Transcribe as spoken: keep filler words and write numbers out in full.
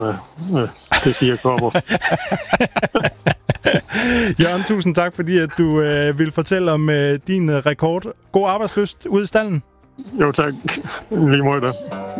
øh, det fire kopper. Jørgen, tusind tak, fordi at du øh, vil fortælle om øh, din rekord. God arbejdslyst ude i stallen. Jo, tak. Lige måde da.